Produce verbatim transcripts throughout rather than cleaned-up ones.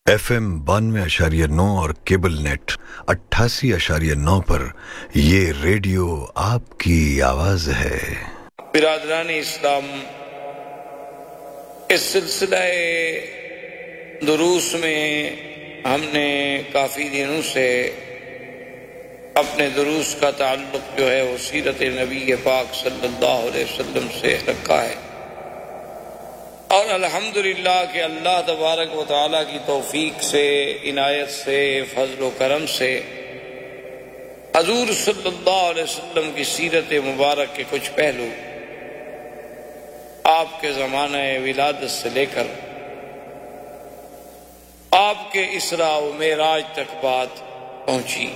F M بانوے اشاریہ نو اور کیبل نیٹ اٹھاسی اشاریہ نو پر یہ ریڈیو آپ کی آواز ہے۔ برادران اسلام، اس سلسلہ دروس میں ہم نے کافی دنوں سے اپنے دروس کا تعلق جو ہے وہ سیرت نبی پاک صلی اللہ علیہ وسلم سے رکھا ہے، اور الحمدللہ کہ اللہ تبارک و تعالیٰ کی توفیق سے، عنایت سے، فضل و کرم سے حضور صلی اللہ علیہ وسلم کی سیرت مبارک کے کچھ پہلو آپ کے زمانہ ولادت سے لے کر آپ کے اسراء و معراج تک بات پہنچی۔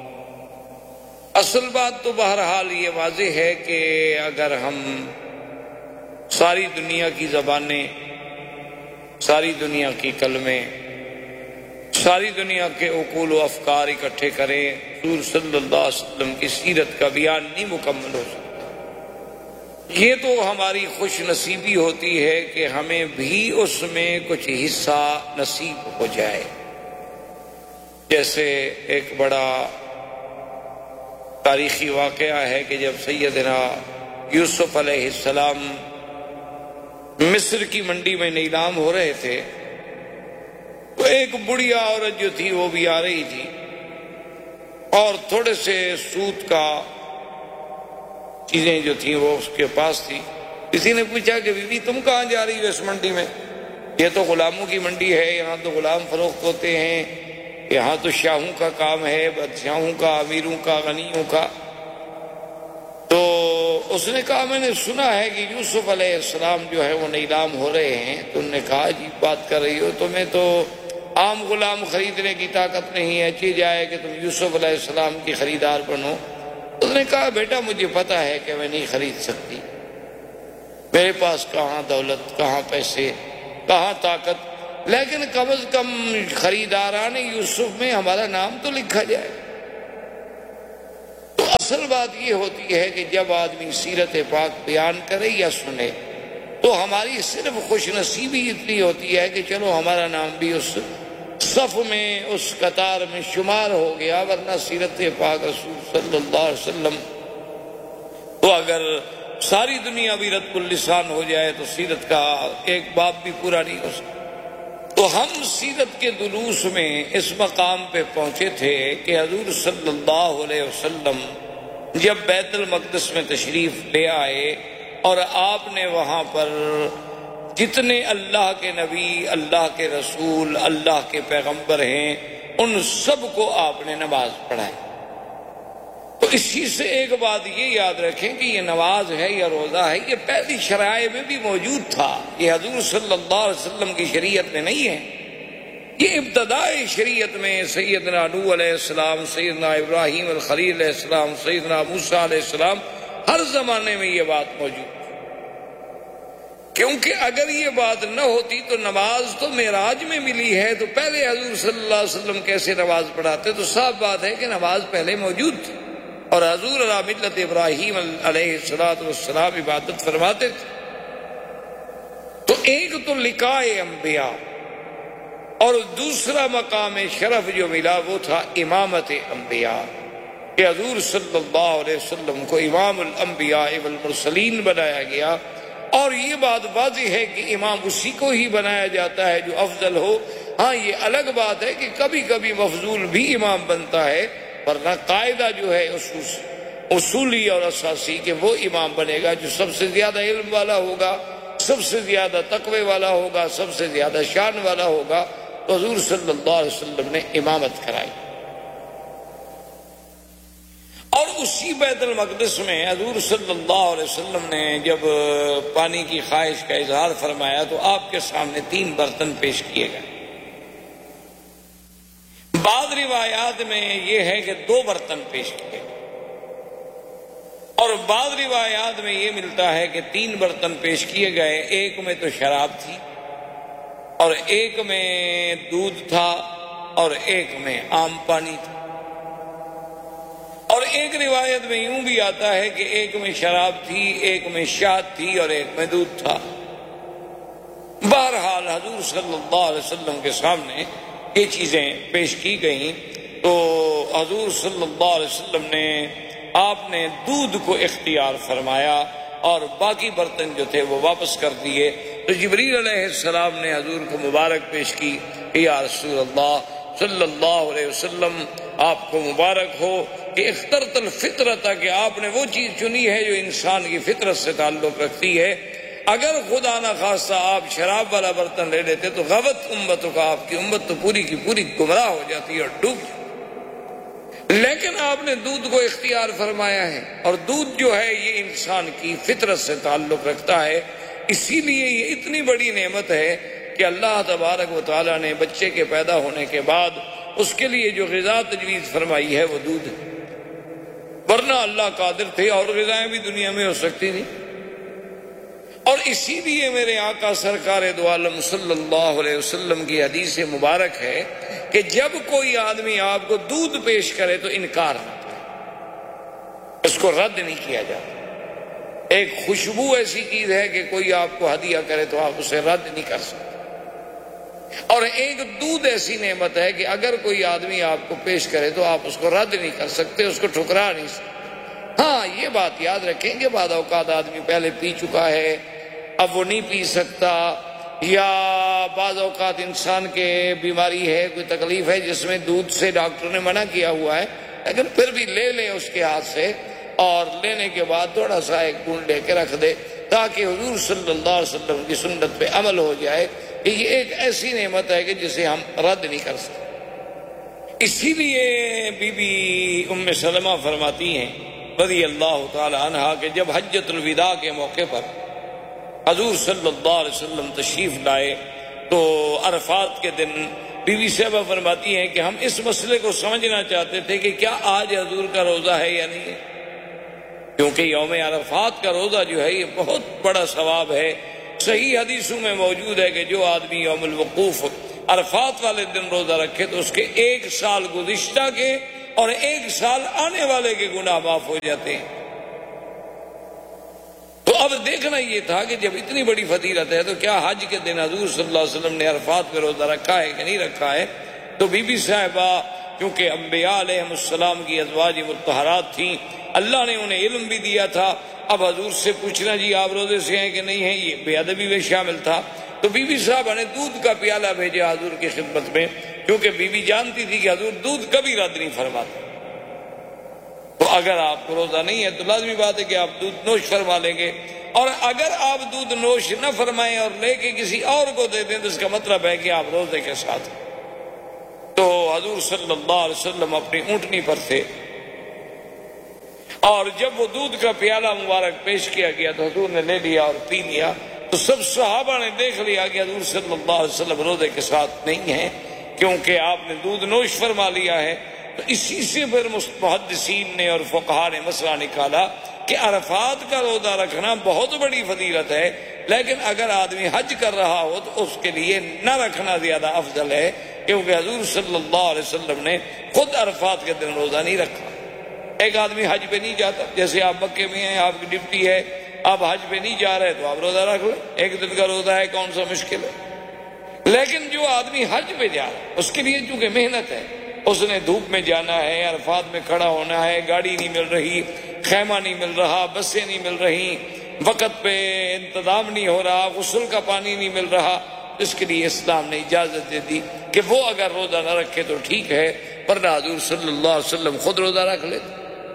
اصل بات تو بہرحال یہ واضح ہے کہ اگر ہم ساری دنیا کی زبانیں، ساری دنیا کی کلمیں، ساری دنیا کے عقول و افکار اکٹھے کریں، حضور صلی اللہ علیہ وسلم کی سیرت کا بیان نہیں مکمل ہو سکتا۔ یہ تو ہماری خوش نصیبی ہوتی ہے کہ ہمیں بھی اس میں کچھ حصہ نصیب ہو جائے۔ جیسے ایک بڑا تاریخی واقعہ ہے کہ جب سیدنا یوسف علیہ السلام مصر کی منڈی میں نیلام ہو رہے تھے تو ایک بڑھیا عورت جو تھی وہ بھی آ رہی تھی، اور تھوڑے سے سود کا چیزیں جو تھیں وہ اس کے پاس تھی۔ کسی نے پوچھا کہ بی بی تم کہاں جا رہی ہو اس منڈی میں؟ یہ تو غلاموں کی منڈی ہے، یہاں تو غلام فروخت ہوتے ہیں، یہاں تو شاہوں کا کام ہے، بادشاہوں کا، امیروں کا، غنیوں کا۔ تو اس نے کہا میں نے سنا ہے کہ یوسف علیہ السلام جو ہے وہ نیلام ہو رہے ہیں۔ تو انہوں نے کہا جی بات کر رہی ہو، تمہیں تو عام غلام خریدنے کی طاقت نہیں ہے، اچھی جائے کہ تم یوسف علیہ السلام کی خریدار بنو۔ اس نے کہا بیٹا مجھے پتا ہے کہ میں نہیں خرید سکتی، میرے پاس کہاں دولت، کہاں پیسے، کہاں طاقت، لیکن کم از کم خریداران یوسف میں ہمارا نام تو لکھا جائے۔ تو اصل بات یہ ہوتی ہے کہ جب آدمی سیرت پاک بیان کرے یا سنے تو ہماری صرف خوش نصیبی اتنی ہوتی ہے کہ چلو ہمارا نام بھی اس صف میں، اس قطار میں شمار ہو گیا، ورنہ سیرت پاک رسول صلی اللہ علیہ وسلم تو اگر ساری دنیا بھی رد اللسان ہو جائے تو سیرت کا ایک باب بھی پورا نہیں ہو سکتا۔ تو ہم سیرت کے دروس میں اس مقام پہ پہنچے تھے کہ حضور صلی اللہ علیہ وسلم جب بیت المقدس میں تشریف لے آئے اور آپ نے وہاں پر جتنے اللہ کے نبی، اللہ کے رسول، اللہ کے پیغمبر ہیں ان سب کو آپ نے نماز پڑھائی۔ تو اسی سے ایک بات یہ یاد رکھیں کہ یہ نماز ہے یا روزہ ہے یہ پہلی شرائع میں بھی موجود تھا، یہ حضور صلی اللہ علیہ وسلم کی شریعت میں نہیں ہے، یہ ابتدائی شریعت میں سیدنا نوح علیہ السلام، سیدنا ابراہیم الخلیل علیہ السلام، سیدنا موسیٰ علیہ السلام، ہر زمانے میں یہ بات موجود، کیونکہ اگر یہ بات نہ ہوتی تو نماز تو معراج میں ملی ہے، تو پہلے حضور صلی اللہ علیہ وسلم کیسے نماز پڑھاتے؟ تو صاف بات ہے کہ نماز پہلے موجود تھی، اور حضور علی ملت ابراہیم علیہ السلام عبادت فرماتے تھے۔ تو ایک تو لقاء انبیاء اور دوسرا مقام شرف جو ملا وہ تھا امامت انبیاء، کہ حضور صلی اللہ علیہ وسلم کو امام الانبیاء والمرسلین بنایا گیا، اور یہ بات واضح ہے کہ امام اسی کو ہی بنایا جاتا ہے جو افضل ہو۔ ہاں یہ الگ بات ہے کہ کبھی کبھی مفضول بھی امام بنتا ہے، ورنہ قاعدہ جو ہے اصولی اور اساسی کہ وہ امام بنے گا جو سب سے زیادہ علم والا ہوگا، سب سے زیادہ تقوی والا ہوگا، سب سے زیادہ شان والا ہوگا۔ تو حضور صلی اللہ علیہ وسلم نے امامت کرائی، اور اسی بیت المقدس میں حضور صلی اللہ علیہ وسلم نے جب پانی کی خواہش کا اظہار فرمایا تو آپ کے سامنے تین برتن پیش کیے گئے۔ بعض روایات میں یہ ہے کہ دو برتن پیش کیے، اور بعض روایات میں یہ ملتا ہے کہ تین برتن پیش کیے گئے، ایک میں تو شراب تھی، اور ایک میں دودھ تھا، اور ایک میں عام پانی تھا، اور ایک روایت میں یوں بھی آتا ہے کہ ایک میں شراب تھی، ایک میں شاد تھی، اور ایک میں دودھ تھا۔ بہرحال حضور صلی اللہ علیہ وسلم کے سامنے یہ چیزیں پیش کی گئیں تو حضور صلی اللہ علیہ وسلم نے آپ نے دودھ کو اختیار فرمایا اور باقی برتن جو تھے وہ واپس کر دیے. تو جبریل علیہ السلام نے حضور کو مبارک پیش کی کہ یا رسول اللہ صلی اللہ علیہ وسلم آپ کو مبارک ہو کہ اخترت الفطرت، کہ آپ نے وہ چیز چنی ہے جو انسان کی فطرت سے تعلق رکھتی ہے. اگر خدا نہ خواستہ آپ شراب والا برتن لے لیتے تو غوت امتوں کا، آپ کی امت تو پوری کی پوری گمراہ ہو جاتی اور ڈوب جاتی. لیکن آپ نے دودھ کو اختیار فرمایا ہے، اور دودھ جو ہے یہ انسان کی فطرت سے تعلق رکھتا ہے. اسی لیے یہ اتنی بڑی نعمت ہے کہ اللہ تبارک و تعالیٰ نے بچے کے پیدا ہونے کے بعد اس کے لیے جو غذا تجویز فرمائی ہے وہ دودھ ہے. ورنہ اللہ قادر تھے اور غذائیں بھی دنیا میں ہو سکتی تھیں. اور اسی لیے میرے آقا سرکار دو عالم صلی اللہ علیہ وسلم کی حدیث مبارک ہے کہ جب کوئی آدمی آپ کو دودھ پیش کرے تو انکار نہ کرے، اس کو رد نہیں کیا جاتا. ایک خوشبو ایسی چیز ہے کہ کوئی آپ کو ہدیہ کرے تو آپ اسے رد نہیں کر سکتے. اور ایک دودھ ایسی نعمت ہے کہ اگر کوئی آدمی آپ کو پیش کرے تو آپ اس کو رد نہیں کر سکتے، اس کو ٹھکرا نہیں سکتے. ہاں یہ بات یاد رکھیں کہ بعض اوقات آدمی پہلے پی چکا ہے اب وہ نہیں پی سکتا، یا بعض اوقات انسان کے بیماری ہے، کوئی تکلیف ہے جس میں دودھ سے ڈاکٹر نے منع کیا ہوا ہے، لیکن پھر بھی لے لے اس کے ہاتھ سے، اور لینے کے بعد تھوڑا سا ایک بوند لے کے رکھ دے تاکہ حضور صلی اللہ علیہ وسلم کی سنت پہ عمل ہو جائے کہ یہ ایک ایسی نعمت ہے کہ جسے ہم رد نہیں کر سکتے. اسی لیے بی بی ام سلمہ فرماتی ہیں رضی اللہ تعالی عنہا کہ جب حجۃ الوداع کے موقع پر حضور صلی اللہ علیہ وسلم تشریف لائے تو عرفات کے دن بی بی صاحبہ فرماتی ہیں کہ ہم اس مسئلے کو سمجھنا چاہتے تھے کہ کیا آج حضور کا روزہ ہے یا نہیں ہے، کیونکہ یوم عرفات کا روزہ جو ہے یہ بہت بڑا ثواب ہے. صحیح حدیثوں میں موجود ہے کہ جو آدمی یوم الوقوف عرفات والے دن روزہ رکھے تو اس کے ایک سال گزشتہ کے اور ایک سال آنے والے کے گناہ معاف ہو جاتے ہیں. تو اب دیکھنا یہ تھا کہ جب اتنی بڑی فضیلت ہے تو کیا حج کے دن حضور صلی اللہ علیہ وسلم نے عرفات پہ روزہ رکھا ہے کہ نہیں رکھا ہے. تو بی بی صاحبہ کیونکہ انبیاء علیہ السلام کی ازواج مطہرات تھیں، اللہ نے انہیں علم بھی دیا تھا. اب حضور سے پوچھنا جی آپ روزے سے ہیں کہ نہیں ہیں یہ بے ادبی میں شامل تھا. تو بی بی صاحبہ نے دودھ کا پیالہ بھیجا حضور کی خدمت میں، کیونکہ بی بی جانتی تھی کہ حضور دودھ کبھی رد نہیں فرماتے. تو اگر آپ کو روزہ نہیں ہے تو لازمی بات ہے کہ آپ دودھ نوش فرما لیں گے، اور اگر آپ دودھ نوش نہ فرمائیں اور لے کے کسی اور کو دے دیں تو اس کا مطلب ہے کہ آپ روزے کے ساتھ. تو حضور صلی اللہ علیہ وسلم اپنی اونٹنی پر تھے، اور جب وہ دودھ کا پیالہ مبارک پیش کیا گیا تو حضور نے لے لیا اور پی لیا. تو سب صحابہ نے دیکھ لیا کہ حضور صلی اللہ علیہ وسلم روزے کے ساتھ نہیں ہیں، کیونکہ آپ نے دودھ نوش فرما لیا ہے. تو اسی سے پھر محدثین نے اور فقہا نے مسئلہ نکالا کہ عرفات کا روزہ رکھنا بہت بڑی فضیلت ہے، لیکن اگر آدمی حج کر رہا ہو تو اس کے لیے نہ رکھنا زیادہ افضل ہے، کیونکہ حضور صلی اللہ علیہ وسلم نے خود عرفات کے دن روزہ نہیں رکھا. ایک آدمی حج پہ نہیں جاتا، جیسے آپ مکے میں ہیں، آپ کی ڈیوٹی ہے، آپ حج پہ نہیں جا رہے تو آپ روزہ رکھ لیں، ایک دن کا روزہ ہے، کون سا مشکل ہے. لیکن جو آدمی حج پہ جا رہا ہے اس کے لیے چونکہ محنت ہے، اس نے دھوپ میں جانا ہے، عرفات میں کھڑا ہونا ہے، گاڑی نہیں مل رہی، خیمہ نہیں مل رہا، بسیں نہیں مل رہی، وقت پہ انتظام نہیں ہو رہا، غسل کا پانی نہیں مل رہا. اس کے لیے اسلام نے اجازت دے دی کہ وہ اگر روزہ نہ رکھے تو ٹھیک ہے، ورنہ حضور صلی اللہ علیہ وسلم خود روزہ رکھ لیتے.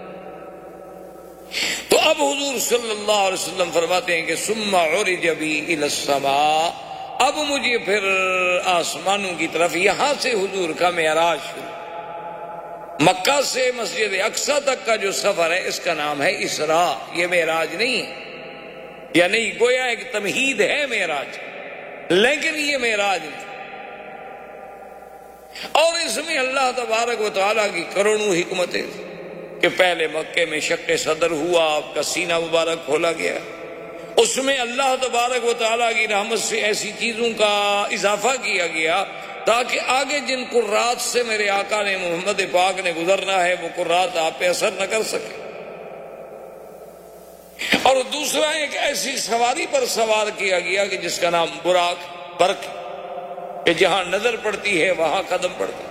تو اب حضور صلی اللہ علیہ وسلم فرماتے ہیں کہ ثم عرج بی الی السماء، اب مجھے پھر آسمانوں کی طرف، یہاں سے حضور کا معراج شروع. مکہ سے مسجد اقصی تک کا جو سفر ہے اس کا نام ہے اسراء، یہ معراج نہیں ہے، یا نہیں گویا ایک تمہید ہے معراج، لیکن یہ معراج نہیں. اور اس میں اللہ تبارک و تعالیٰ کی کروڑوں حکمتیں کہ پہلے مکے میں شق صدر ہوا، آپ کا سینہ مبارک کھولا گیا، اس میں اللہ تبارک و تعالیٰ کی رحمت سے ایسی چیزوں کا اضافہ کیا گیا تاکہ آگے جن قرات سے میرے آقا نے محمد پاک نے گزرنا ہے وہ قرات آپ پہ اثر نہ کر سکے. اور دوسرا ایک ایسی سواری پر سوار کیا گیا کہ جس کا نام براق برق، کہ جہاں نظر پڑتی ہے وہاں قدم پڑتا ہے۔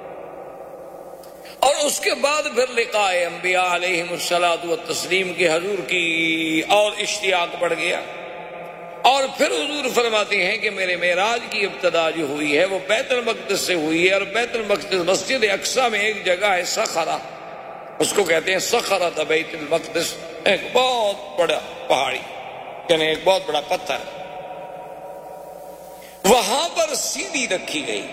اور اس کے بعد پھر لقاء انبیاء علیہم الصلاۃ والتسلیم کے حضور کی اور اشتیاق بڑھ گیا، اور پھر حضور فرماتے ہیں کہ میرے معراج کی ابتدا جو ہوئی ہے وہ بیت المقدس سے ہوئی ہے، اور بیت المقدس مسجد اقصی میں ایک جگہ ہے صخرہ، اس کو کہتے ہیں صخرۃ بیت المقدس، ایک بہت بڑا پہاڑی یعنی ایک بہت بڑا پتھر، وہاں پر سیڑھی رکھی گئی۔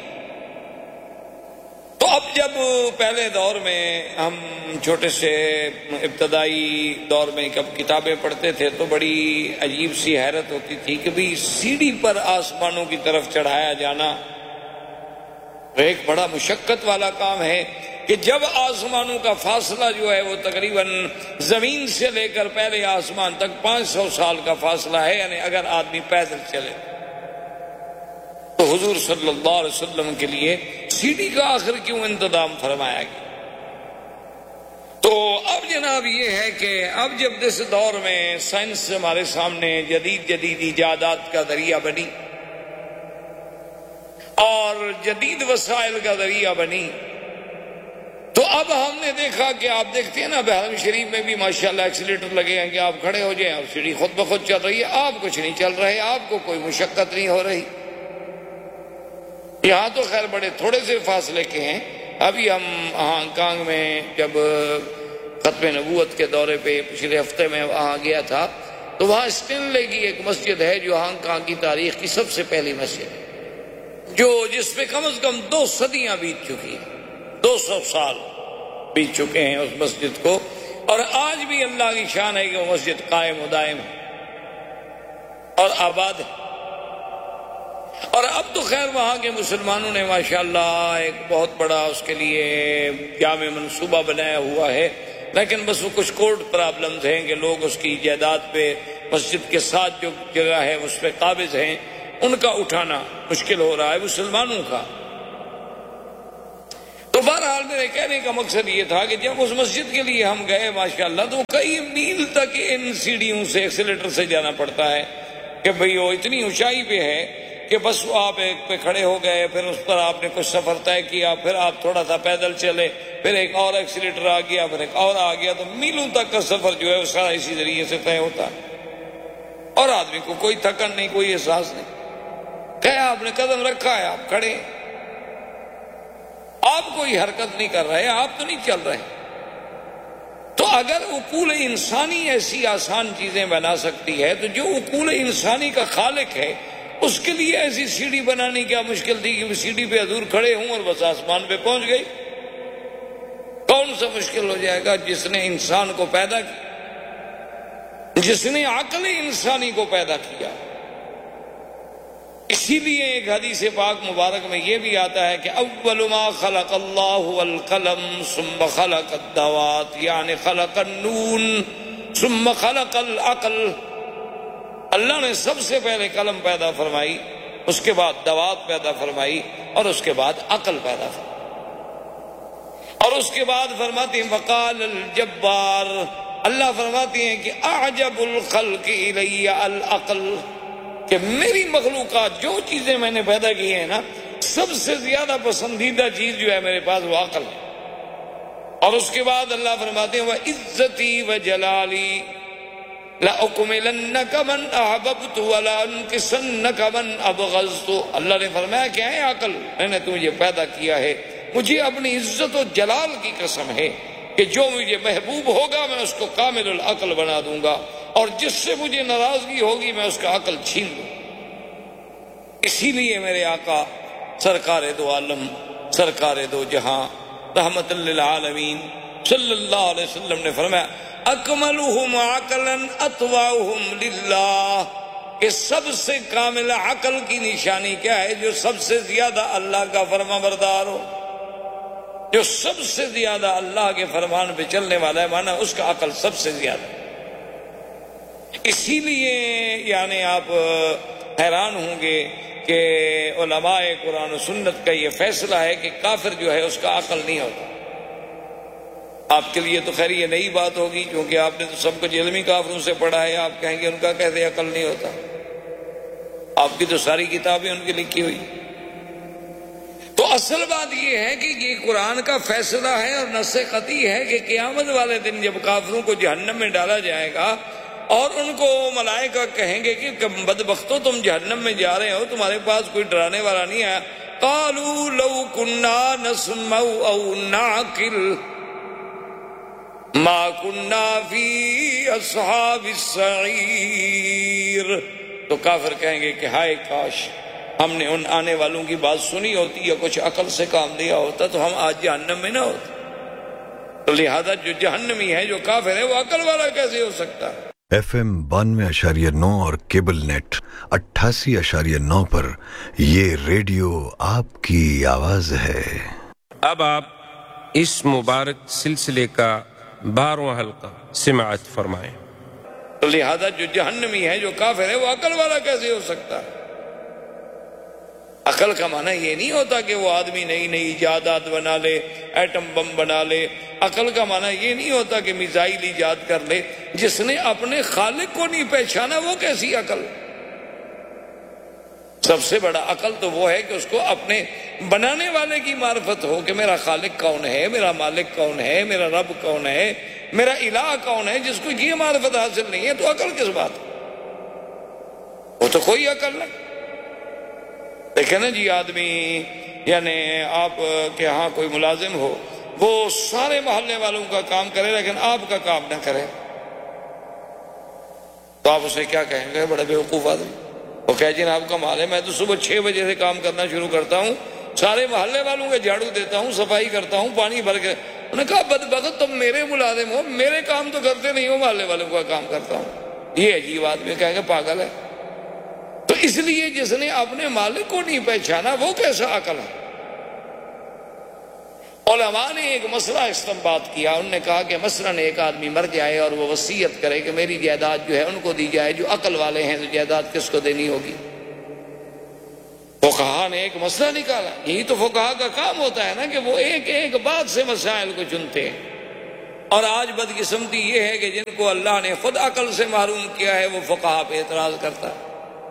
تو اب جب پہلے دور میں ہم چھوٹے سے ابتدائی دور میں کب کتابیں پڑھتے تھے تو بڑی عجیب سی حیرت ہوتی تھی کہ بھی سیڑھی پر آسمانوں کی طرف چڑھایا جانا ایک بڑا مشقت والا کام ہے، کہ جب آسمانوں کا فاصلہ جو ہے وہ تقریباً زمین سے لے کر پہلے آسمان تک پانچ سو سال کا فاصلہ ہے، یعنی اگر آدمی پیدل چلے تو حضور صلی اللہ علیہ وسلم کے لیے سیڑھی کا آخر کیوں انتظام فرمایا گیا؟ تو اب جناب یہ ہے کہ اب جب اس دور میں سائنس ہمارے سامنے جدید جدید ایجادات کا ذریعہ بنی اور جدید وسائل کا ذریعہ بنی، تو اب ہم نے دیکھا کہ آپ دیکھتے ہیں نا بحرم شریف میں بھی ماشاءاللہ ایکسیلیٹر لگے ہیں کہ آپ کھڑے ہو جائیں اور سیڑھی خود بخود چل رہی ہے، آپ کچھ نہیں چل رہے، آپ کو کوئی مشقت نہیں ہو رہی۔ یہاں تو خیر بڑے تھوڑے سے فاصلے کے ہیں۔ ابھی ہم ہانگ کانگ میں جب ختم نبوت کے دورے پہ پچھلے ہفتے میں وہاں گیا تھا تو وہاں اسٹینلے کی ایک مسجد ہے جو ہانگ کانگ کی تاریخ کی سب سے پہلی مسجد ہے، جو جس پہ کم از کم دو صدیاں بیت چکی ہیں، دو سو سال بیت چکے ہیں اس مسجد کو، اور آج بھی اللہ کی شان ہے کہ وہ مسجد قائم و دائم ہے اور آباد ہے۔ اور اب تو خیر وہاں کے مسلمانوں نے ماشاءاللہ ایک بہت بڑا اس کے لیے جامع منصوبہ بنایا ہوا ہے، لیکن بس وہ کچھ کورٹ پرابلمز ہیں کہ لوگ اس کی جائیداد پہ مسجد کے ساتھ جو جگہ ہے اس پہ قابض ہیں، ان کا اٹھانا مشکل ہو رہا ہے مسلمانوں کا۔ تو بہرحال میرے کہنے کا مقصد یہ تھا کہ جب اس مسجد کے لیے ہم گئے ماشاءاللہ تو کئی میل تک ان سیڑھیوں سے ایکسیلیٹر سے جانا پڑتا ہے کہ بھئی وہ اتنی اونچائی پہ ہے کہ بس آپ ایک پہ کھڑے ہو گئے، پھر اس پر آپ نے کچھ سفر طے کیا، پھر آپ تھوڑا سا پیدل چلے، پھر ایک اور ایکسیلیٹر آ گیا، پھر ایک اور آ گیا، تو میلوں تک کا سفر جو ہے وہ سارا اسی ذریعے سے طے ہوتا ہے اور آدمی کو کوئی تھکن نہیں، کوئی احساس نہیں۔ کہ آپ نے قدم رکھا ہے، آپ کھڑے ہیں، آپ کوئی حرکت نہیں کر رہے، آپ تو نہیں چل رہے۔ تو اگر عقول انسانی ایسی آسان چیزیں بنا سکتی ہے تو جو عقول انسانی کا خالق ہے اس کے لیے ایسی سیڑھی بنانی کیا مشکل تھی کہ وہ سیڑھی پہ حضور کھڑے ہوں اور بس آسمان پہ پہنچ گئی؟ کون سا مشکل ہو جائے گا؟ جس نے انسان کو پیدا کیا، جس نے عقل انسانی کو پیدا کیا۔ اسی لیے ایک حدیث پاک مبارک میں یہ بھی آتا ہے کہ اول ما خلق اللہ القلم ثم خلق الدوات، یعنی خلق النون ثم خلق العقل۔ اللہ نے سب سے پہلے قلم پیدا فرمائی، اس کے بعد دوات پیدا فرمائی، اور اس کے بعد عقل پیدا فرمائی، اور اس کے بعد فرماتے ہیں وقال الجبار، اللہ فرماتے ہیں کہ اعجب الخلق الی العقل، کہ میری مخلوقات جو چیزیں میں نے پیدا کی ہیں نا سب سے زیادہ پسندیدہ چیز جو ہے میرے پاس وہ عقل ہے۔ اور اس کے بعد اللہ فرماتے ہیں وعزتی وجلالی لأکملنک من احببت ولانکسنک من ابغضت۔ اللہ نے فرمایا کہ اے عقل، میں نے تمہیں پیدا کیا ہے، مجھے اپنی عزت و جلال کی قسم ہے کہ جو مجھے محبوب ہوگا میں اس کو کامل العقل بنا دوں گا، اور جس سے مجھے ناراضگی ہوگی میں اس کا عقل چھین دوں۔ اسی لیے میرے آقا سرکار دو عالم، سرکار دو جہاں، رحمت للعالمین صلی اللہ علیہ وسلم نے فرمایا اکملہم عقلا اتواہم للہ، کہ سب سے کامل عقل کی نشانی کیا ہے؟ جو سب سے زیادہ اللہ کا فرما بردار ہو، جو سب سے زیادہ اللہ کے فرمان پہ چلنے والا ہے، مانا اس کا عقل سب سے زیادہ۔ اسی لیے یعنی آپ حیران ہوں گے کہ علماء قرآن و سنت کا یہ فیصلہ ہے کہ کافر جو ہے اس کا عقل نہیں ہوتا۔ آپ کے لیے تو خیر یہ نئی بات ہوگی کیونکہ آپ نے تو سب کچھ علمی کافروں سے پڑھا ہے، آپ کہیں گے ان کا کیسے عقل نہیں ہوتا؟ آپ کی تو ساری کتابیں ان کی لکھی ہوئی، تو اصل بات یہ ہے کہ یہ قرآن کا فیصلہ ہے اور نص قطعی ہے کہ قیامت والے دن جب کافروں کو جہنم میں ڈالا جائے گا اور ان کو ملائکہ کہیں گے کہ بدبختو تم جہنم میں جا رہے ہو، تمہارے پاس کوئی ڈرانے والا نہیں ہے، قالوا لو كنا نسمع او نعقل ما كنا في اصحاب السعیر، تو کافر کہیں گے کہ ہائے کاش ہم نے ان آنے والوں کی بات سنی ہوتی یا کچھ عقل سے کام لیا ہوتا تو ہم آج جہنم میں نہ ہوتے۔ تو لہذا جو جہنمی ہے، جو کافر ہے، وہ عقل والا کیسے ہو سکتا ہے؟ ایف ایم بانوے اشاریہ نو اور کیبل نیٹ اٹھاسی اشاریہ نو پر یہ ریڈیو آپ کی آواز ہے۔ اب آپ اس مبارک سلسلے کا بارہواں حلقہ سماعت فرمائیں۔ تو لہذا جو جہنمی ہے، جو کافر ہے، وہ عقل والا کیسے ہو سکتا ہے؟ عقل کا معنی یہ نہیں ہوتا کہ وہ آدمی نئی نئی ایجادات بنا لے، ایٹم بم بنا لے۔ عقل کا معنی یہ نہیں ہوتا کہ میزائل ایجاد کر لے۔ جس نے اپنے خالق کو نہیں پہچانا وہ کیسی عقل؟ سب سے بڑا عقل تو وہ ہے کہ اس کو اپنے بنانے والے کی معرفت ہو کہ میرا خالق کون ہے، میرا مالک کون ہے، میرا رب کون ہے، میرا الہ کون ہے۔ جس کو یہ معرفت حاصل نہیں ہے تو عقل کس بات؟ وہ تو کوئی عقل نہیں۔ دیکھیں نا جی، آدمی یعنی آپ کے ہاں کوئی ملازم ہو، وہ سارے محلے والوں کا کام کرے لیکن آپ کا کام نہ کرے، تو آپ اسے کیا کہیں گے؟ بڑا بیوقوف آدمی۔ وہ کہے جی آپ کا مال ہے، میں تو صبح چھ بجے سے کام کرنا شروع کرتا ہوں، سارے محلے والوں کے جھاڑو دیتا ہوں، صفائی کرتا ہوں، پانی بھر کے۔ انہوں نے کہا بدبخت تم میرے ملازم ہو، میرے کام تو کرتے نہیں ہو، محلے والوں کا کام کرتا ہوں۔ یہ عجیب آدمی کہیں گے پاگل ہے۔ تو اس لیے جس نے اپنے مالک کو نہیں پہچانا وہ کیسا عقل ہے؟ علماء نے ایک مسئلہ استنباط کیا۔ انہوں نے کہا کہ مثلاً ایک آدمی مر جائے اور وہ وصیت کرے کہ میری جائیداد جو ہے ان کو دی جائے، جو عقل والے ہیں تو جائیداد کس کو دینی ہوگی؟ فقہا نے ایک مسئلہ نکالا۔ یہی تو فقہا کا کام ہوتا ہے نا کہ وہ ایک ایک بات سے مسائل کو چنتے ہیں۔ اور آج بدقسمتی یہ ہے کہ جن کو اللہ نے خود عقل سے محروم کیا ہے وہ فقہا پہ اعتراض کرتا ہے،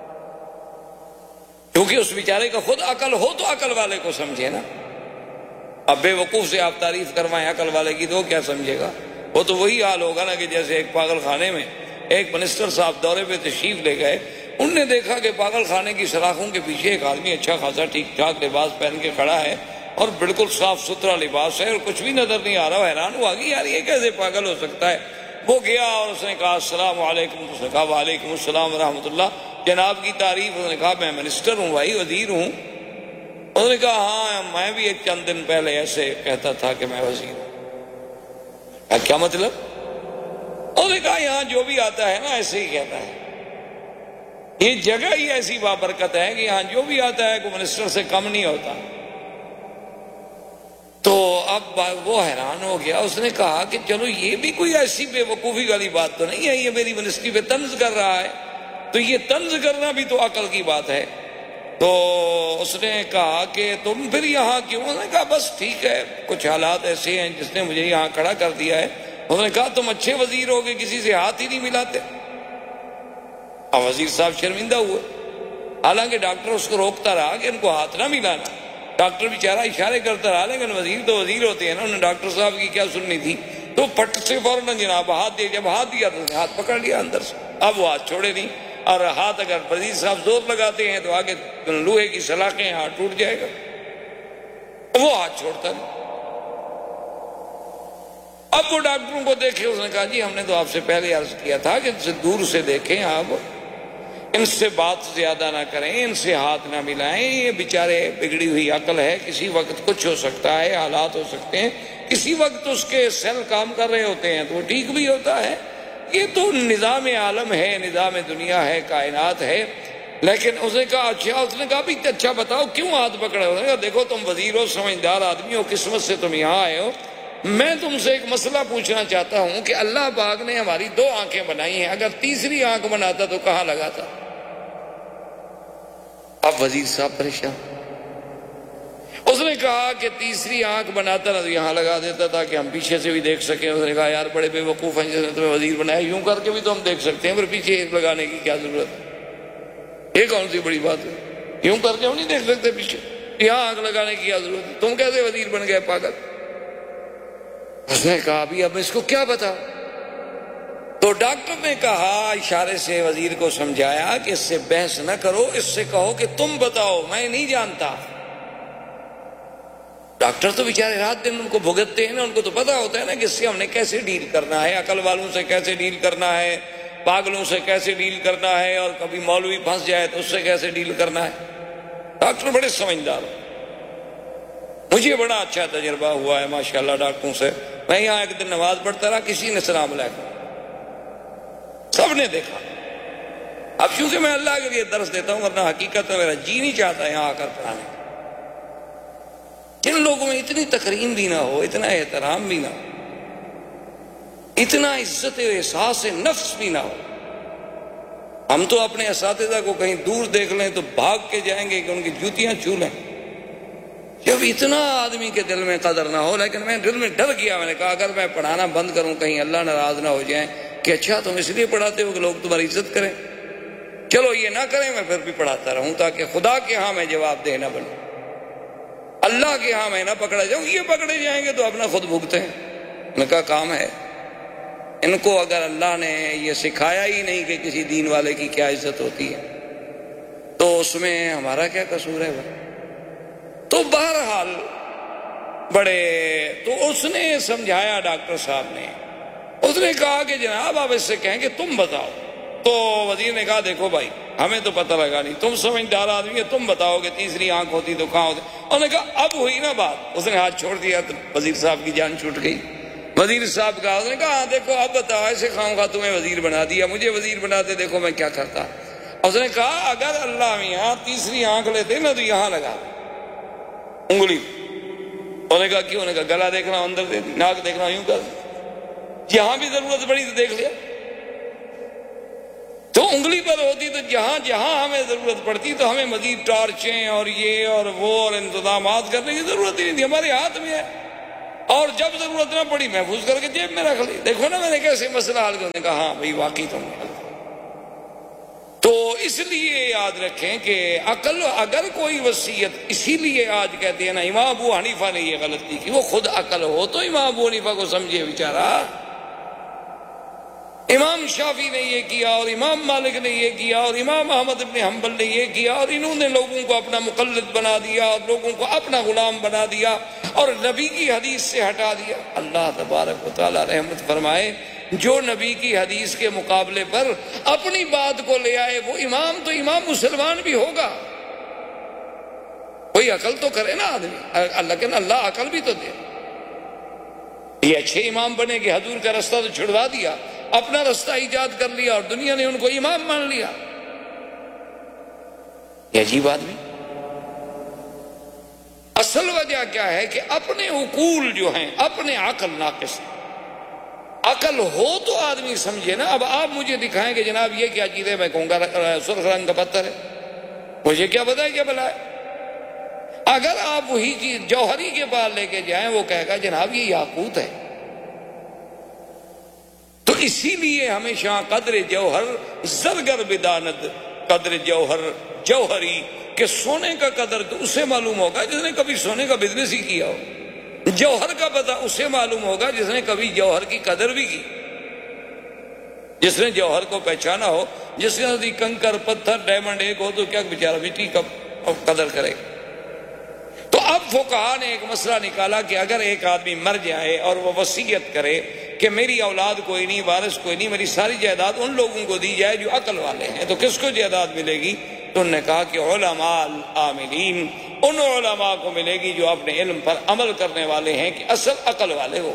کیونکہ اس بیچارے کا خود عقل ہو تو عقل والے کو سمجھے نا۔ اب بے وقوف سے آپ تعریف کروائیں عقل والے کی تو وہ کیا سمجھے گا؟ وہ تو وہی حال ہوگا نا کہ جیسے ایک پاگل خانے میں ایک منسٹر صاحب دورے پہ تشریف لے گئے، انہوں نے دیکھا کہ پاگل خانے کی سلاخوں کے پیچھے ایک آدمی اچھا خاصا ٹھیک ٹھاک لباس پہن کے کھڑا ہے اور بالکل صاف ستھرا لباس ہے اور کچھ بھی نظر نہیں آ رہا۔ حیران ہوا کہ یار یہ کیسے پاگل ہو سکتا ہے؟ وہ گیا اور اس نے کہا السلام علیکم، اس نے کہا وعلیکم السلام ورحمۃ اللہ، جناب کی تعریف۔ اس نے کہا میں منسٹر ہوں بھائی، وزیر ہوں۔ اس نے کہا ہاں میں بھی ایک چند دن پہلے ایسے کہتا تھا کہ میں وزیر ہوں۔ کیا مطلب؟ اس نے کہا یہاں جو بھی آتا ہے نا ایسے ہی کہتا ہے، یہ جگہ ہی ایسی بابرکت ہے کہ یہاں جو بھی آتا ہے کوئی منسٹر سے کم نہیں ہوتا۔ تو اب وہ حیران ہو گیا۔ اس نے کہا کہ چلو یہ بھی کوئی ایسی بے وقوفی والی بات تو نہیں ہے، یہ میری منسٹری پہ طنز کر رہا ہے، تو یہ طنز کرنا بھی تو عقل کی بات ہے۔ تو اس نے کہا کہ تم پھر یہاں کیوں؟ اس نے کہا بس ٹھیک ہے، کچھ حالات ایسے ہیں جس نے مجھے یہاں کھڑا کر دیا ہے۔ اس نے کہا تم اچھے وزیر ہو گے، کسی سے ہاتھ ہی نہیں ملاتے۔ اب وزیر صاحب شرمندہ ہوئے، حالانکہ ڈاکٹر اس کو روکتا رہا کہ ان کو ہاتھ نہ ملانا۔ ڈاکٹر بیچارہ اشارے کرتا رہا، لیکن وزیر تو وزیر ہوتے ہیں نا، انہوں نے ڈاکٹر صاحب کی کیا سننی تھی، تو پٹ سے فوراً جناب ہاتھ دیا۔ جب ہاتھ دیا تو ہاتھ پکڑ لیا اندر سے، اب وہ ہاتھ چھوڑے نہیں، اور ہاتھ اگر وزیر صاحب زور لگاتے ہیں تو آگے لوہے کی سلاخیں ہاتھ ٹوٹ جائے گا، وہ ہاتھ چھوڑتا نہیں۔ اب وہ ڈاکٹروں کو دیکھے، اس نے کہا جی ہم نے تو آپ سے پہلے عرض کیا تھا کہ ان سے دور سے دیکھیں، آپ ان سے بات زیادہ نہ کریں، ان سے ہاتھ نہ ملائیں، یہ بیچارے بگڑی ہوئی عقل ہے، کسی وقت کچھ ہو سکتا ہے، حالات ہو سکتے ہیں، کسی وقت اس کے سیل کام کر رہے ہوتے ہیں تو وہ ٹھیک بھی ہوتا ہے۔ یہ تو نظام عالم ہے، نظام دنیا ہے، کائنات ہے۔ لیکن اس نے کہا اچھا، اس نے کہا بھی اچھا بتاؤ کیوں ہاتھ پکڑے؟ اس نے کہا دیکھو تم وزیر ہو، سمجھدار آدمی ہو، قسمت سے تم یہاں آئے ہو، میں تم سے ایک مسئلہ پوچھنا چاہتا ہوں کہ اللہ پاک نے ہماری دو آنکھیں بنائی ہیں، اگر تیسری آنکھ بناتا تو کہاں لگاتا؟ اب وزیر صاحب پریشان۔ اس نے کہا کہ تیسری آنکھ بناتا نا تو یہاں لگا دیتا تھا کہ ہم پیچھے سے بھی دیکھ سکیں۔ اس نے کہا یار بڑے بے وقوف ہیں، جس نے تمہیں وزیر بنایا، یوں کر کے بھی تو ہم دیکھ سکتے ہیں، پھر پیچھے ایک لگانے کی کیا ضرورت ہے؟ یہ کون سی بڑی بات ہے؟ یوں کر کے ہم نہیں دیکھ سکتے پیچھے، یہاں آنکھ لگانے کی کیا ضرورت ہے؟ تم کیسے وزیر بن گئے پاگل؟ اس نے کہا بھی اب اس کو کیا بتاؤ؟ تو ڈاکٹر نے کہا، اشارے سے وزیر کو سمجھایا کہ اس سے بحث نہ کرو، اس سے کہو کہ تم بتاؤ، میں نہیں جانتا۔ ڈاکٹر تو بیچارے رات دن ان کو بھگتتے ہیں نا، ان کو تو پتا ہوتا ہے نا کہ اس سے ہم نے کیسے ڈیل کرنا ہے، عقل والوں سے کیسے ڈیل کرنا ہے، پاگلوں سے کیسے ڈیل کرنا ہے، اور کبھی مولوی پھنس جائے تو اس سے کیسے ڈیل کرنا ہے۔ ڈاکٹر بڑے سمجھدار ہیں، مجھے بڑا اچھا تجربہ ہوا ہے ماشاءاللہ ڈاکٹروں سے۔ میں یہاں ایک دن نماز پڑھتا رہا، کسی نے سلام علیکم، سب نے دیکھا۔ اب چونکہ میں اللہ کے لیے درس دیتا ہوں، ورنہ حقیقت میں میرا جی نہیں چاہتا یہاں آ کر پڑھانے۔ جن لوگوں میں اتنی تکریم بھی نہ ہو، اتنا احترام بھی نہ ہو، اتنا عزت و احساس نفس بھی نہ ہو، ہم تو اپنے اساتذہ کو کہیں دور دیکھ لیں تو بھاگ کے جائیں گے کہ ان کی جوتیاں چھو لیں۔ جب اتنا آدمی کے دل میں قدر نہ ہو، لیکن میں دل میں ڈر گیا، میں نے کہا اگر میں پڑھانا بند کروں کہیں اللہ ناراض نہ ہو جائیں کہ اچھا تم اس لیے پڑھاتے ہو کہ لوگ تمہاری عزت کریں۔ چلو یہ نہ کریں، میں پھر بھی پڑھاتا رہوں تاکہ خدا کے ہاں میں جواب دہ نہ بنوں، اللہ کے ہاں میں نہ پکڑا جاؤں۔ یہ پکڑے جائیں گے تو اپنا خود بھگتے ہیں۔ ان کا کام ہے، ان کو اگر اللہ نے یہ سکھایا ہی نہیں کہ کسی دین والے کی کیا عزت ہوتی ہے تو اس میں ہمارا کیا قصور ہے بھائی؟ تو بہرحال بڑے تو اس نے سمجھایا ڈاکٹر صاحب نے، اس نے کہا کہ جناب آپ اس سے کہیں کہ تم بتاؤ۔ تو وزیر نے کہا دیکھو بھائی ہمیں تو پتہ لگا نہیں، تم سمجھدار آدمی ہے، تم بتاؤ کہ تیسری آنکھ ہوتی تو کہاں ہوتی۔ انہوں نے کہا اب ہوئی نا بات، اس نے ہاتھ چھوڑ دیا تو وزیر صاحب کی جان چھوٹ گئی۔ وزیر صاحب کا اس نے کہا ہاں دیکھو اب بتاؤ، ایسے خواہ خواہ تمہیں وزیر بنا دیا، مجھے وزیر بناتے دیکھو میں کیا کرتا۔ اس نے کہا اگر اللہ میاں تیسری آنکھ لیتے نا تو یہاں لگا انگلی۔ انہوں نے کہا کیوں؟ نے کہا گلا دیکھنا اندر دے، ناک دیکھنا یوں کر، یہاں بھی ضرورت پڑی تو دیکھ لیا۔ تو انگلی پر ہوتی تو جہاں جہاں ہمیں ضرورت پڑتی تو ہمیں مزید ٹارچیں اور یہ اور وہ اور انتظامات کرنے کی ضرورت ہی نہیں تھی، ہمارے ہاتھ میں ہے، اور جب ضرورت نہ پڑی محفوظ کر کے جیب میں رکھ لی۔ دیکھو نا میں نے کیسے مسئلہ حل کر کہا ہاں بھائی واقعی تم نے۔ تو اس لیے یاد رکھیں کہ عقل اگر کوئی وصیت، اسی لیے آج کہتے ہیں نا امام ابو حنیفہ نے یہ غلطی کی، وہ خود عقل ہو تو امام ابو حنیفہ کو سمجھے بیچارہ۔ امام شافعی نے یہ کیا اور امام مالک نے یہ کیا اور امام احمد بن حنبل نے یہ کیا، اور انہوں نے لوگوں کو اپنا مقلد بنا دیا اور لوگوں کو اپنا غلام بنا دیا اور نبی کی حدیث سے ہٹا دیا۔ اللہ تبارک و تعالی رحمت فرمائے، جو نبی کی حدیث کے مقابلے پر اپنی بات کو لے آئے وہ امام تو امام مسلمان بھی ہوگا، کوئی عقل تو کرے نا آدمی، لیکن اللہ عقل بھی تو دے۔ یہ اچھے امام بنے کہ حضور کا رستہ تو چھڑوا دیا، اپنا رستہ ایجاد کر لیا اور دنیا نے ان کو امام مان لیا۔ یہ عجیب آدمی۔ اصل وجہ کیا ہے کہ اپنے عقول جو ہیں، اپنے عقل ناقص ہے۔ عقل ہو تو آدمی سمجھے نا۔ اب آپ مجھے دکھائیں کہ جناب یہ کیا چیز ہے، میں کہوں گا سرخ رنگ کا پتھر ہے، مجھے کیا پتا ہے کیا بلا ہے۔ اگر آپ وہی چیز جوہری کے پاس لے کے جائیں، وہ کہے گا جناب یہ یاقوت ہے۔ تو اسی لیے ہمیشہ قدر جوہر زرگر بدانت، قدر جوہر جوہری، کہ سونے کا قدر تو اسے معلوم ہوگا جس نے کبھی سونے کا بزنس ہی کیا ہو، جوہر کا پتہ اسے معلوم ہوگا جس نے کبھی جوہر کی قدر بھی کی، جس نے جوہر کو پہچانا ہو۔ جس نے کنکر پتھر ڈائمنڈ ایک ہو تو کیا بیچارہ مٹی کا قدر کرے۔ تو اب فقہا نے ایک مسئلہ نکالا کہ اگر ایک آدمی مر جائے اور وہ وصیت کرے کہ میری اولاد کوئی نہیں، وارث کوئی نہیں، میری ساری جائیداد ان لوگوں کو دی جائے جو عقل والے ہیں، تو کس کو جائیداد ملے گی؟ تو انہوں نے کہا کہ علماء العاملین، ان علماء کو ملے گی جو اپنے علم پر عمل کرنے والے ہیں، کہ اصل عقل والے ہو۔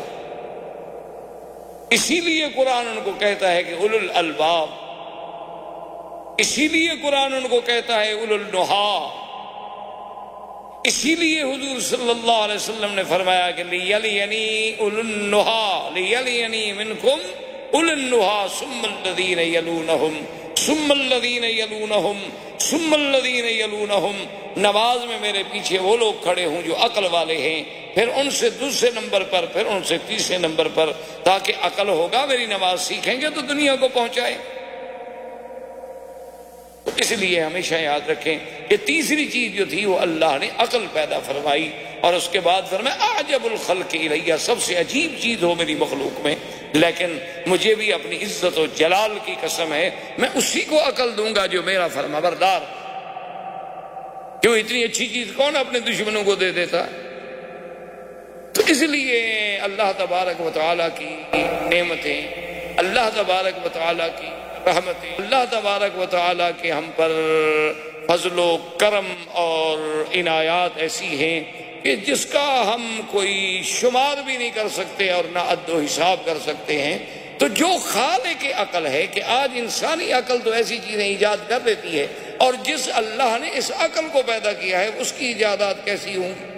اسی لیے قرآن ان کو کہتا ہے کہ اولو الالباب، اسی لیے قرآن ان کو کہتا ہے اولو النہا، اسی لیے حضور صلی اللہ علیہ وسلم نے فرمایا کہ لیلینی اولو النہا لیلینی منکم اولو النہا ثم الذین یلونہم ثم الذین یلونہم ثم الذین یلونہم۔ نماز میں میرے پیچھے وہ لوگ کھڑے ہوں جو عقل والے ہیں، پھر ان سے دوسرے نمبر پر، پھر ان سے تیسرے نمبر پر، تاکہ عقل ہوگا میری نماز سیکھیں گے تو دنیا کو پہنچائے۔ تو اس لیے ہمیشہ یاد رکھیں کہ تیسری چیز جو تھی وہ اللہ نے عقل پیدا فرمائی، اور اس کے بعد فرمایا اعجب الخلق الیہ، سب سے عجیب چیز ہو میری مخلوق میں، لیکن مجھے بھی اپنی عزت و جلال کی قسم ہے میں اسی کو عقل دوں گا جو میرا فرمانبردار۔ کیوں اتنی اچھی چیز کون اپنے دشمنوں کو دے دیتا؟ تو اس لیے اللہ تبارک و تعالیٰ کی نعمتیں، اللہ تبارک و تعالیٰ کی رحمتیں، اللہ تبارک و تعالیٰ کے ہم پر فضل و کرم اور عنایات ایسی ہیں کہ جس کا ہم کوئی شمار بھی نہیں کر سکتے اور نہ عد و حساب کر سکتے ہیں۔ تو جو خالق عقل ہے کہ آج انسانی عقل تو ایسی چیزیں ایجاد کر دیتی ہے، اور جس اللہ نے اس عقل کو پیدا کیا ہے اس کی ایجادات کیسی ہوں گی؟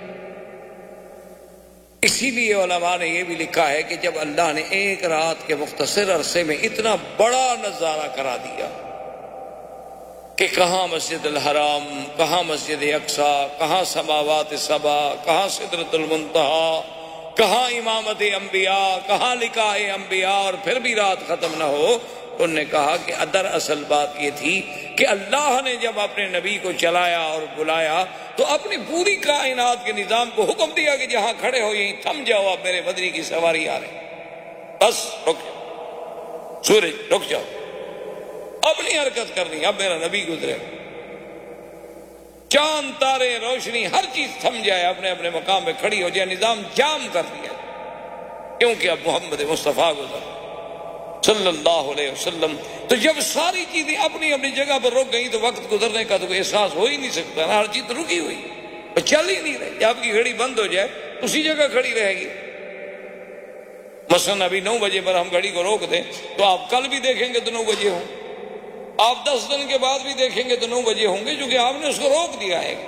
اسی لیے علماء نے یہ بھی لکھا ہے کہ جب اللہ نے ایک رات کے مختصر عرصے میں اتنا بڑا نظارہ کرا دیا کہ کہاں مسجد الحرام، کہاں مسجد اقصیٰ، کہاں سماوات سبع، کہاں سدرۃ المنتہا، کہاں امامت انبیاء، کہاں لقاء انبیاء، اور پھر بھی رات ختم نہ ہو، انہوں نے کہا کہ در اصل بات یہ تھی کہ اللہ نے جب اپنے نبی کو چلایا اور بلایا تو اپنی پوری کائنات کے نظام کو حکم دیا کہ جہاں کھڑے ہو یہیں تھم جاؤ، اب میرے بدری کی سواری آ رہے، بس رک جاؤ، سورج رک جاؤ، اپنی حرکت کرنی، اب میرا نبی گزرے، چاند تارے روشنی ہر چیز تھم جائے، اپنے اپنے مقام پہ کھڑی ہو جائے، نظام جام کر دیا، کیونکہ اب محمد مصطفیٰ گزر صلی اللہ علیہ وسلم۔ تو جب ساری چیزیں اپنی اپنی جگہ پر رک گئی تو وقت گزرنے کا تو کوئی احساس ہو ہی نہیں سکتا نا، ہر چیز رکی ہوئی، چل ہی نہیں رہی۔ آپ کی گھڑی بند ہو جائے اسی جگہ کھڑی رہے گی۔ مثلا ابھی نو بجے پر ہم گھڑی کو روک دیں تو آپ کل بھی دیکھیں گے تو نو بجے ہوں، آپ دس دن کے بعد بھی دیکھیں گے تو نو بجے ہوں گے، کیونکہ آپ نے اس کو روک دیا ہے،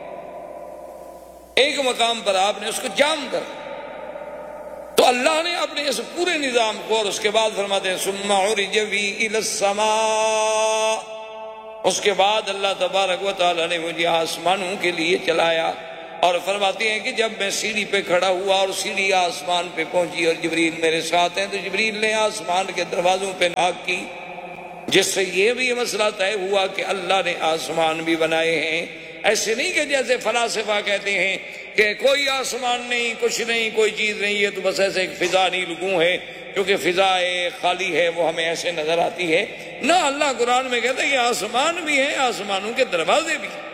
ایک مقام پر آپ نے اس کو جام کر۔ تو اللہ نے اپنے اس پورے نظام کو، اور اس کے بعد فرماتے ہیں ثم عرج بی الی السماء، اس کے بعد اللہ تبارک و تعالی نے مجھے آسمانوں کے لیے چلایا، اور فرماتے ہیں کہ جب میں سیڑھی پہ کھڑا ہوا اور سیڑھی آسمان پہ پہنچی اور جبریل میرے ساتھ ہیں، تو جبریل نے آسمان کے دروازوں پہ ناک کی، جس سے یہ بھی مسئلہ طے ہوا کہ اللہ نے آسمان بھی بنائے ہیں۔ ایسے نہیں کہ جیسے فلاسفہ کہتے ہیں کہ کوئی آسمان نہیں، کچھ نہیں، کوئی چیز نہیں، یہ تو بس ایسے ایک فضا نیل گوں ہے، کیونکہ فضا خالی ہے وہ ہمیں ایسے نظر آتی ہے۔ نہ، اللہ قرآن میں کہتا ہے کہ آسمان بھی ہے، آسمانوں کے دروازے بھی ہیں۔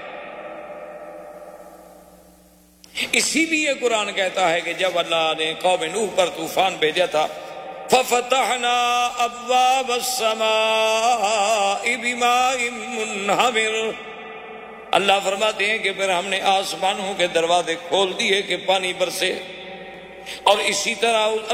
اسی لیے قرآن کہتا ہے کہ جب اللہ نے قوم نوح پر طوفان بھیجا تھا فَفَتَحْنَا أَبْوَابَ السَّمَاءِ بِمَاءٍ مُنْهَمِرٍ، اللہ فرماتے ہیں کہ پھر ہم نے آسمانوں کے دروازے کھول دیے کہ پانی برسے، اور اسی طرح